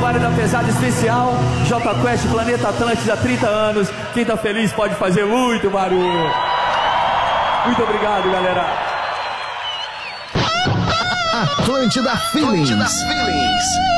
Mário da Pesada especial, J Quest, Planeta Atlântida, há 30 anos. Quem tá feliz pode fazer muito barulho. Muito obrigado, galera. Atlântida Feelings.